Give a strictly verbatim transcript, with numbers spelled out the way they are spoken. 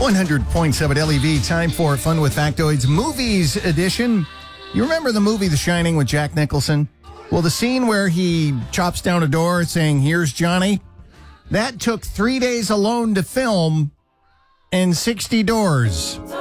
one hundred point seven L E V, time for Fun with Factoids Movies Edition. You remember the movie The Shining with Jack Nicholson? Well, the scene where he chops down a door saying, "Here's Johnny," that took three days alone to film and sixty doors.